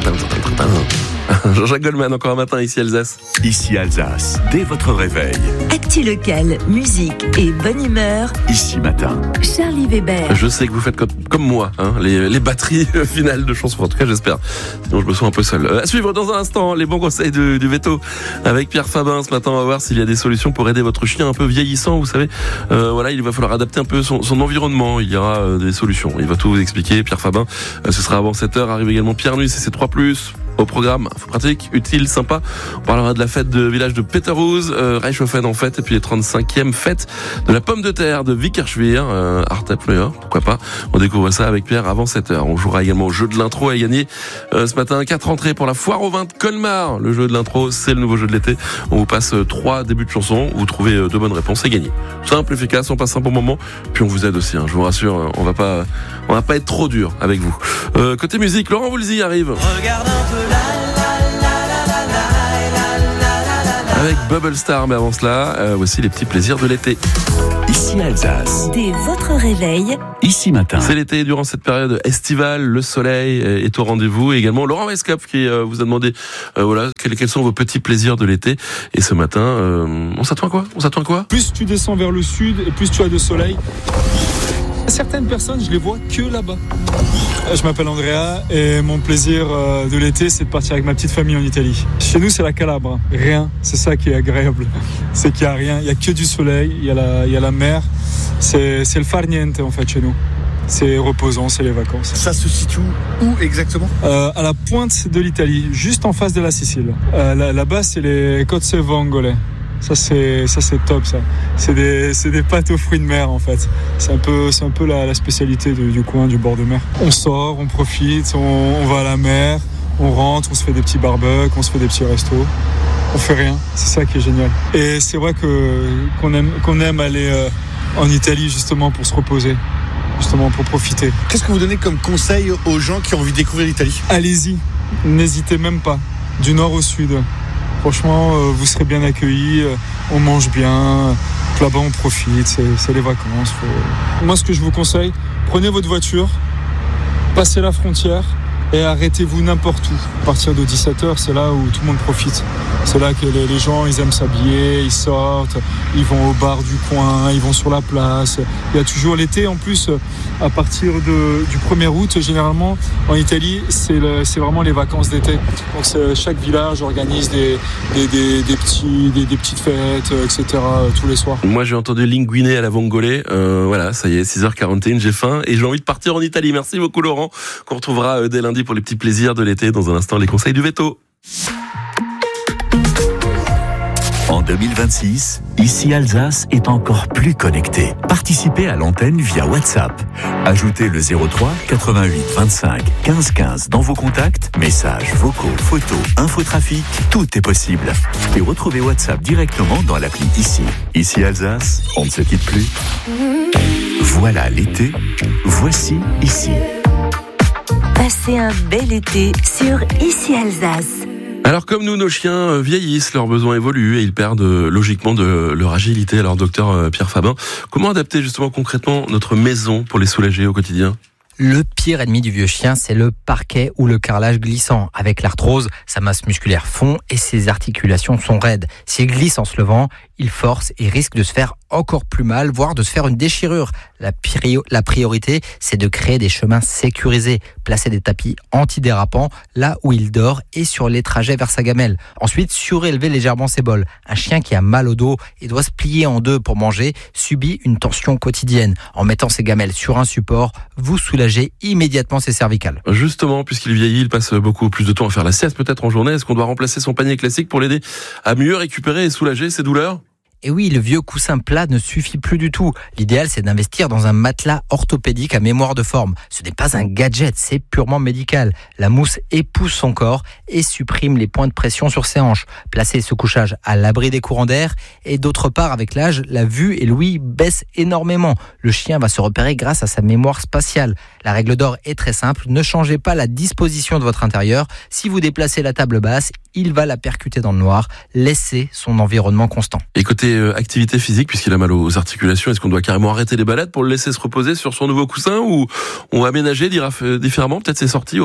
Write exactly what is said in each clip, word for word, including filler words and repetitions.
Jean-Jacques Goldman, encore un matin ici Alsace. Ici Alsace, dès votre réveil. Actu local, musique et bonne humeur. Ici matin. Charlie Weber. Je sais que vous faites comme, comme moi, hein, les, les batteries finales de chansons. En tout cas, j'espère. Sinon, je me sens un peu seul. Euh, à suivre dans un instant, les bons conseils du, du veto avec Pierre Fabin. Ce matin, on va voir s'il y a des solutions pour aider votre chien un peu vieillissant. Vous savez, euh, voilà, il va falloir adapter un peu son, son environnement. Il y aura euh, des solutions. Il va tout vous expliquer. Pierre Fabin, euh, ce sera avant sept heures. Arrive également Pierre Nuit, C C trois plus. Au programme, info pratique, utile, sympa. On parlera de la fête de village de Peterhouse, euh, Reichshofen en fête, et puis les trente-cinquième fête de la pomme de terre de Vickerschwir, euh, Artepfleur, pourquoi pas. On découvre ça avec Pierre avant sept heures. On jouera également au jeu de l'intro à gagner euh, ce matin quatre entrées pour la foire au vin de Colmar. Le jeu de l'intro, c'est le nouveau jeu de l'été. On vous passe euh, trois débuts de chansons, vous trouvez euh, deux bonnes réponses, c'est gagné. Simple, efficace, on passe un bon moment, puis on vous aide aussi, hein, je vous rassure, on va pas, on va pas être trop dur avec vous. Euh, côté musique, Laurent Voulzy arrive. Regarde un peu la Avec Bubble Star, mais avant cela, euh, voici les petits plaisirs de l'été. Ici Alsace. Dès votre réveil. Ici matin. C'est l'été, durant cette période estivale, le soleil est au rendez-vous. Et également Laurent Weisskopf qui euh, vous a demandé euh, voilà quels, quels sont vos petits plaisirs de l'été. Et ce matin, euh, on s'attend à quoi On s'attend à quoi Plus tu descends vers le sud et plus tu as de soleil. Certaines personnes, je les vois que là-bas. Je m'appelle Andrea et mon plaisir de l'été, c'est de partir avec ma petite famille en Italie. Chez nous, c'est la Calabre. Rien, c'est ça qui est agréable. C'est qu'il n'y a rien, il n'y a que du soleil, il y a la, il y a la mer. C'est, c'est le far niente en fait chez nous. C'est reposant, c'est les vacances. Ça se situe où exactement ? euh, À la pointe de l'Italie, juste en face de la Sicile. Euh, là, là-bas, c'est les Cozze Vongole. Ça c'est ça c'est top ça. C'est des c'est des pâtes aux fruits de mer en fait. C'est un peu c'est un peu la, la spécialité du, du coin du bord de mer. On sort, on profite, on, on va à la mer, on rentre, on se fait des petits barbecues, on se fait des petits restos. On fait rien. C'est ça qui est génial. Et c'est vrai que qu'on aime qu'on aime aller euh, en Italie justement pour se reposer, justement pour profiter. Qu'est-ce que vous donnez comme conseil aux gens qui ont envie de découvrir l'Italie ? Allez-y, n'hésitez même pas. Du nord au sud. Franchement, euh, vous serez bien accueillis, euh, on mange bien, là-bas on profite, c'est, c'est les vacances. Faut... Moi, ce que je vous conseille, prenez votre voiture, passez la frontière et arrêtez-vous n'importe où. À partir de dix-sept heures, c'est là où tout le monde profite. C'est là que les, les gens, ils aiment s'habiller, ils sortent, ils vont au bar du coin, ils vont sur la place. Il y a toujours l'été, en plus, à partir de, du premier août, généralement, en Italie, c'est, le, c'est vraiment les vacances d'été. Donc c'est, chaque village organise des, des, des, des, petits, des, des petites fêtes, et cetera, tous les soirs. Moi, j'ai entendu Linguine à la Vongole. Euh, voilà, ça y est, six heures quarante et une, j'ai faim et j'ai envie de partir en Italie. Merci beaucoup, Laurent, qu'on retrouvera dès lundi pour les petits plaisirs de l'été. Dans un instant, les conseils du veto. En deux mille vingt-six, Ici Alsace est encore plus connecté. Participez à l'antenne via WhatsApp. Ajoutez le zéro trois quatre-vingt-huit vingt-cinq quinze quinze dans vos contacts. Messages, vocaux, photos, infotrafic, tout est possible. Et retrouvez WhatsApp directement dans l'appli Ici. Ici Alsace, on ne se quitte plus. Voilà l'été, voici Ici. Passez un bel été sur Ici Alsace. Alors comme nous, nos chiens vieillissent, leurs besoins évoluent et ils perdent logiquement de leur agilité. Alors docteur Pierre Fabin, comment adapter justement concrètement notre maison pour les soulager au quotidien ? Le pire ennemi du vieux chien, c'est le parquet ou le carrelage glissant. Avec l'arthrose, sa masse musculaire fond et ses articulations sont raides. S'il glisse en se levant, il force et risque de se faire encore plus mal, voire de se faire une déchirure. La, prio- la priorité, c'est de créer des chemins sécurisés, placer des tapis antidérapants là où il dort et sur les trajets vers sa gamelle. Ensuite, surélever légèrement ses bols. Un chien qui a mal au dos et doit se plier en deux pour manger subit une tension quotidienne. En mettant ses gamelles sur un support, vous soulagez immédiatement ses cervicales. Justement, puisqu'il vieillit, il passe beaucoup plus de temps à faire la sieste peut-être en journée. Est-ce qu'on doit remplacer son panier classique pour l'aider à mieux récupérer et soulager ses douleurs ? Et oui, le vieux coussin plat ne suffit plus du tout. L'idéal, c'est d'investir dans un matelas orthopédique à mémoire de forme. Ce n'est pas un gadget, c'est purement médical. La mousse épouse son corps et supprime les points de pression sur ses hanches. Placez ce couchage à l'abri des courants d'air. Et d'autre part, avec l'âge, la vue et l'ouïe baissent énormément. Le chien va se repérer grâce à sa mémoire spatiale. La règle d'or est très simple. Ne changez pas la disposition de votre intérieur. Si vous déplacez la table basse, il va la percuter dans le noir. Laissez son environnement constant. Et côté euh, activité physique, puisqu'il a mal aux articulations, est-ce qu'on doit carrément arrêter les balades pour le laisser se reposer sur son nouveau coussin ou on va aménager différemment peut-être ses sorties au parc ?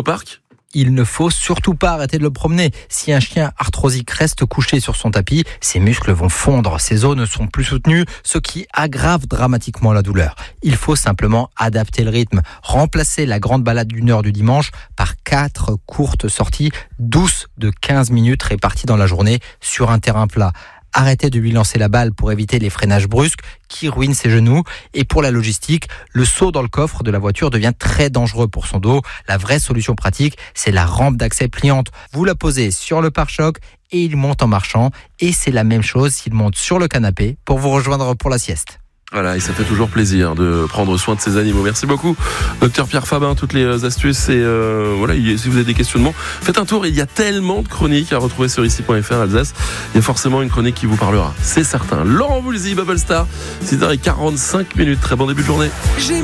il ne faut surtout pas arrêter de le promener. Si un chien arthrosique reste couché sur son tapis, ses muscles vont fondre, ses os ne sont plus soutenus, ce qui aggrave dramatiquement la douleur. Il faut simplement adapter le rythme, remplacer la grande balade d'une heure du dimanche par quatre courtes sorties douces de quinze minutes réparties dans la journée sur un terrain plat. Arrêtez de lui lancer la balle pour éviter les freinages brusques qui ruinent ses genoux. Et pour la logistique, le saut dans le coffre de la voiture devient très dangereux pour son dos. La vraie solution pratique, c'est la rampe d'accès pliante. Vous la posez sur le pare-choc et il monte en marchant. Et c'est la même chose s'il monte sur le canapé pour vous rejoindre pour la sieste. Voilà, et ça fait toujours plaisir de prendre soin de ces animaux. Merci beaucoup, docteur Pierre Fabin. Toutes les astuces et euh, voilà, si vous avez des questionnements, faites un tour. Il y a tellement de chroniques à retrouver sur ici point f r Alsace. Il y a forcément une chronique qui vous parlera, c'est certain. Laurent Voulzy, Bubble Star, six heures quarante-cinq minutes. Très bon début de journée. J'ai